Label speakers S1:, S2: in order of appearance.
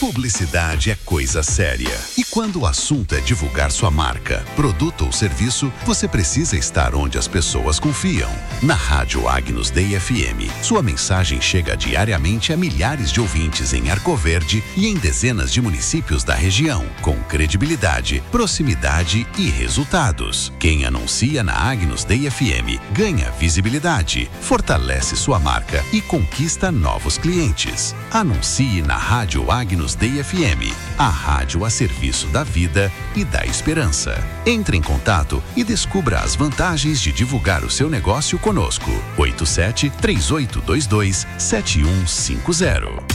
S1: Publicidade é coisa séria. E quando o assunto é divulgar sua marca, produto ou serviço, você precisa estar onde as pessoas confiam. Na Rádio Agnus Dei FM, sua mensagem chega diariamente a milhares de ouvintes em Arco Verde e em dezenas de municípios da região, com credibilidade, proximidade e resultados. Quem anuncia na Agnus Dei FM ganha visibilidade, fortalece sua marca e conquista novos clientes. Anuncie na Rádio Agnus Dei FM, a rádio a serviço da vida e da esperança. Entre em contato e descubra as vantagens de divulgar o seu negócio conosco. 87 3822 7150.